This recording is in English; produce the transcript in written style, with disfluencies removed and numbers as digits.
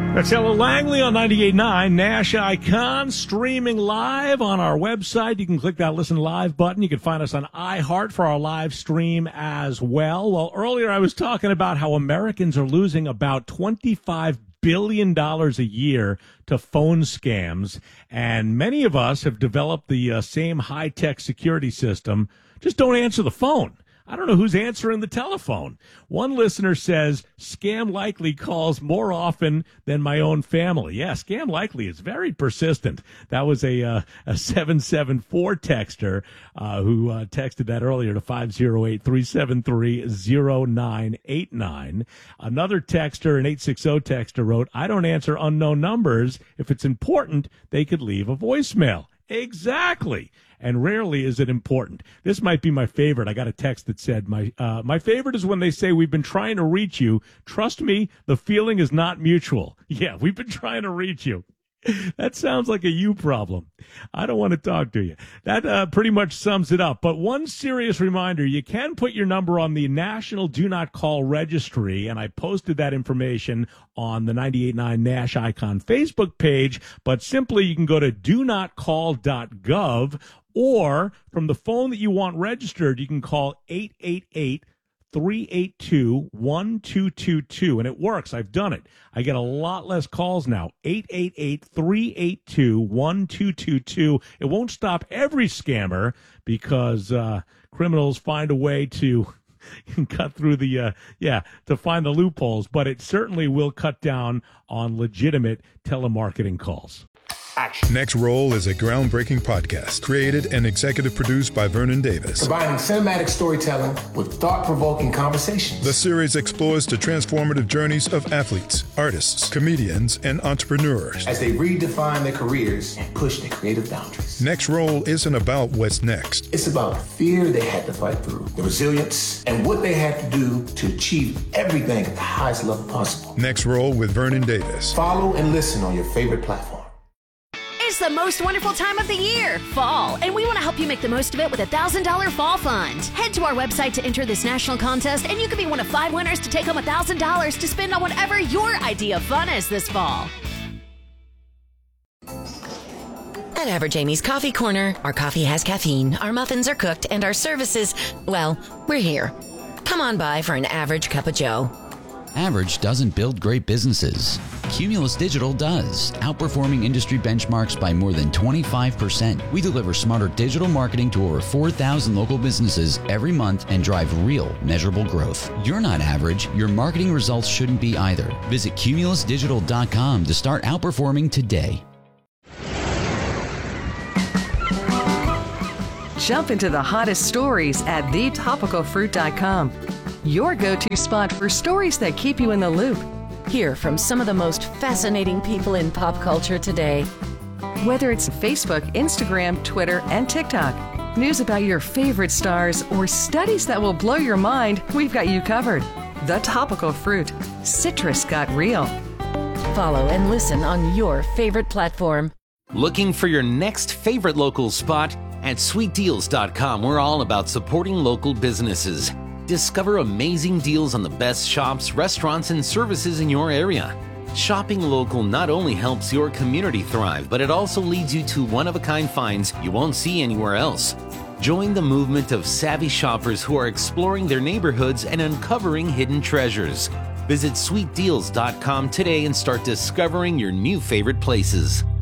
That's Ella Langley on 98.9 Nash Icon, streaming live on our website. You can click that Listen Live button. You can find us on iHeart for our live stream as well. Well, earlier I was talking about how Americans are losing about $25 billion a year to phone scams, and many of us have developed the same high-tech security system. Just don't answer the phone. I don't know who's answering the telephone. One listener says, Scam Likely calls more often than my own family. Yeah, Scam Likely is very persistent. That was a 774 texter who texted that earlier to 508-373-0989. Another texter, an 860 texter, wrote, I don't answer unknown numbers. If it's important, they could leave a voicemail. Exactly. And rarely is it important. This might be my favorite. I got a text that said, my favorite is when they say, we've been trying to reach you. Trust me, the feeling is not mutual. Yeah, we've been trying to reach you. That sounds like a you problem. I don't want to talk to you. That pretty much sums it up. But one serious reminder, you can put your number on the National Do Not Call Registry, and I posted that information on the 98.9 Nash Icon Facebook page. But simply, you can go to donotcall.gov, or from the phone that you want registered, you can call 888-382-1222, and it works. I've done it. I get a lot less calls now. 888-382-1222. It won't stop every scammer because criminals find a way to cut through the, to find the loopholes, but it certainly will cut down on legitimate telemarketing calls. Action. Next Roll is a groundbreaking podcast created and executive produced by Vernon Davis. Combining cinematic storytelling with thought-provoking conversations. The series explores the transformative journeys of athletes, artists, comedians, and entrepreneurs as they redefine their careers and push their creative boundaries. Next Roll isn't about what's next. It's about the fear they had to fight through, the resilience, and what they had to do to achieve everything at the highest level possible. Next Roll with Vernon Davis. Follow and listen on your favorite platform. It's the most wonderful time of the year, fall, and we want to help you make the most of it with a $1,000 fall fund. Head to our website to enter this national contest, and you could be one of 5 winners to take home $1,000 to spend on whatever your idea of fun is this fall. At Average Amy's Coffee Corner, our coffee has caffeine, our muffins are cooked, and our services, well, we're here. Come on by for an average cup of joe. Average doesn't build great businesses. Cumulus Digital does, outperforming industry benchmarks by more than 25%. We deliver smarter digital marketing to over 4,000 local businesses every month and drive real, measurable growth. You're not average. Your marketing results shouldn't be either. Visit cumulusdigital.com to start outperforming today. Jump into the hottest stories at thetopicalfruit.com. Your go-to spot for stories that keep you in the loop. Hear from some of the most fascinating people in pop culture today. Whether it's Facebook, Instagram, Twitter, and TikTok, news about your favorite stars, or studies that will blow your mind, we've got you covered. The Topical Fruit. Citrus got real. Follow and listen on your favorite platform. Looking for your next favorite local spot? At sweetdeals.com, we're all about supporting local businesses. Discover amazing deals on the best shops, restaurants, and services in your area. Shopping local not only helps your community thrive, but it also leads you to one-of-a-kind finds you won't see anywhere else. Join the movement of savvy shoppers who are exploring their neighborhoods and uncovering hidden treasures. Visit sweetdeals.com today and start discovering your new favorite places.